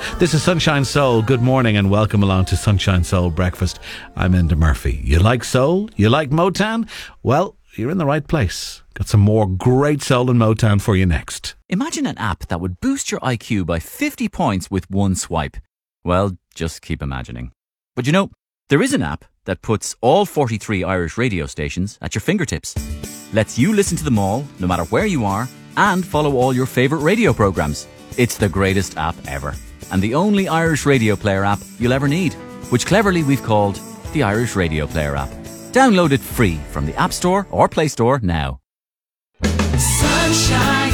This is Sunshine Soul. Good morning and welcome along to Sunshine Soul Breakfast. I'm Enda Murphy. You like soul? You like Motown? Well, you're in the right place. Got some more great soul and Motown for you next. Imagine an app that would boost your IQ by 50 points with one swipe. Well, just keep imagining. But you know, there is an app that puts all 43 Irish radio stations at your fingertips. Lets you listen to them all, no matter where you are, and follow all your favourite radio programmes. It's the greatest app ever. And the only Irish radio player app you'll ever need, which cleverly we've called the Irish Radio Player app. Download it free from the App Store or Play Store now. Sunshine.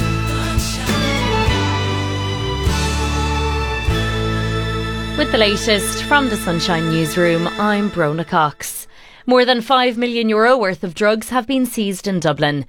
With the latest from the Sunshine Newsroom, I'm Brona Cox. More than €5 million worth of drugs have been seized in Dublin.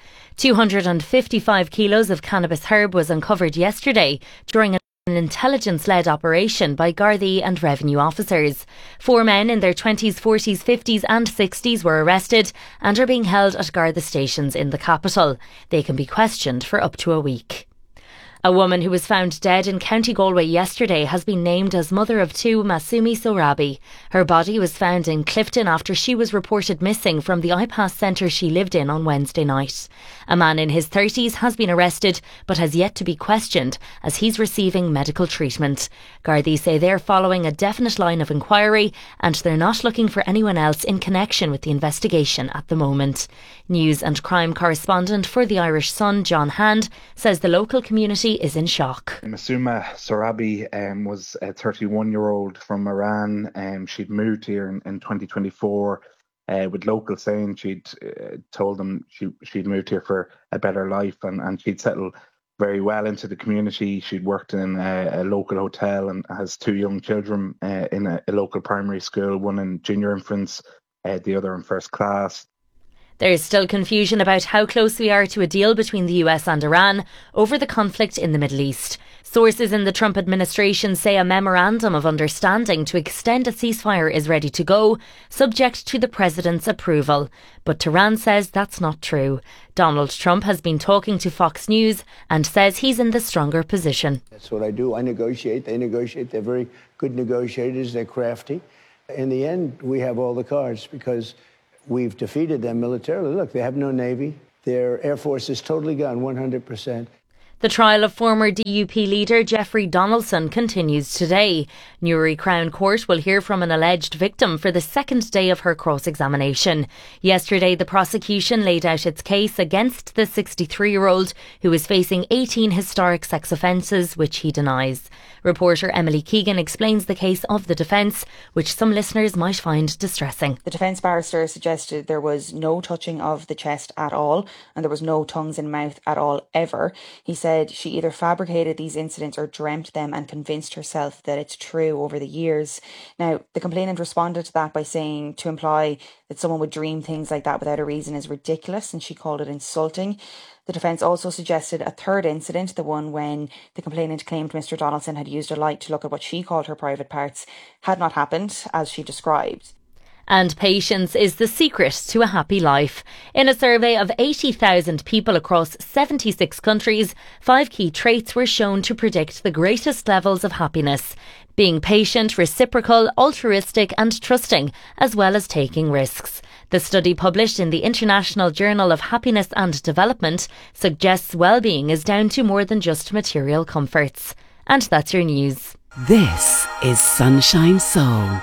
255 kilos of cannabis herb was uncovered yesterday during an intelligence-led operation by Gardaí and revenue officers. 4 men in their 20s, 40s, 50s and 60s were arrested and are being held at Garda stations in the capital. They can be questioned for up to a week. A woman who was found dead in County Galway yesterday has been named as mother of two, Masumi Sorabi. Her body was found in Clifton after she was reported missing from the iPass centre she lived in on Wednesday night. A man in his 30s has been arrested but has yet to be questioned as he's receiving medical treatment. Gardaí say they're following a definite line of inquiry and they're not looking for anyone else in connection with the investigation at the moment. News and crime correspondent for the Irish Sun, John Hand, says the local community is in shock. Masuma Sorabi was a 31-year-old from Iran. She'd moved here in 2024 with locals saying she'd told them she'd moved here for a better life and she'd settled very well into the community. She'd worked in a local hotel and has 2 young children in a local primary school, one in junior infants, the other in first class. There is still confusion about how close we are to a deal between the US and Iran over the conflict in the Middle East. Sources in the Trump administration say a memorandum of understanding to extend a ceasefire is ready to go, subject to the president's approval. But Tehran says that's not true. Donald Trump has been talking to Fox News and says he's in the stronger position. That's what I do. I negotiate. They negotiate. They're very good negotiators. They're crafty. In the end, we have all the cards because we've defeated them militarily. Look, they have no navy. Their air force is totally gone, 100%. The trial of former DUP leader Jeffrey Donaldson continues today. Newry Crown Court will hear from an alleged victim for the second day of her cross-examination. Yesterday, the prosecution laid out its case against the 63-year-old who is facing 18 historic sex offences, which he denies. Reporter Emily Keegan explains the case of the defence, which some listeners might find distressing. The defence barrister suggested there was no touching of the chest at all and there was no tongues in mouth at all ever. He said she either fabricated these incidents or dreamt them and convinced herself that it's true over the years. Now, the complainant responded to that by saying to imply that someone would dream things like that without a reason is ridiculous, and she called it insulting. The defence also suggested a third incident, the one when the complainant claimed Mr. Donaldson had used a light to look at what she called her private parts, had not happened, as she described. And patience is the secret to a happy life. In a survey of 80,000 people across 76 countries, 5 key traits were shown to predict the greatest levels of happiness: being patient, reciprocal, altruistic and trusting, as well as taking risks. The study, published in the International Journal of Happiness and Development, suggests well-being is down to more than just material comforts. And that's your news. This is Sunshine Soul.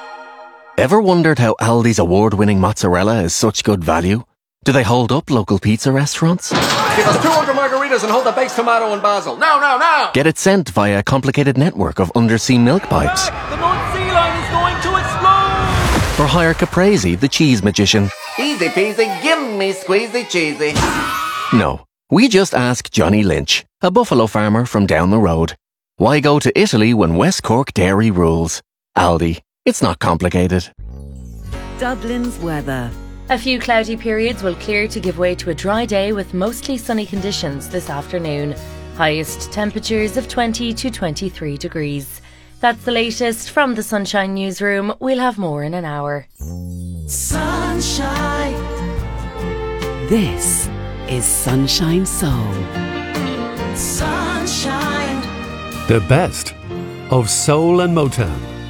Ever wondered how Aldi's award-winning mozzarella is such good value? Do they hold up local pizza restaurants? Give us 200 margaritas and hold the baked tomato and basil. Now! Get it sent via a complicated network of undersea milk pipes. The North Sea Line is going to explode! Or hire Caprese, the cheese magician. Easy peasy, give me squeezy cheesy. No, we just ask Johnny Lynch, a buffalo farmer from down the road. Why go to Italy when West Cork dairy rules? Aldi. It's not complicated. Dublin's weather. A few cloudy periods will clear to give way to a dry day with mostly sunny conditions this afternoon. Highest temperatures of 20 to 23 degrees. That's the latest from the Sunshine Newsroom. We'll have more in an hour. Sunshine. This is Sunshine Soul. Sunshine. The best of soul and Motown.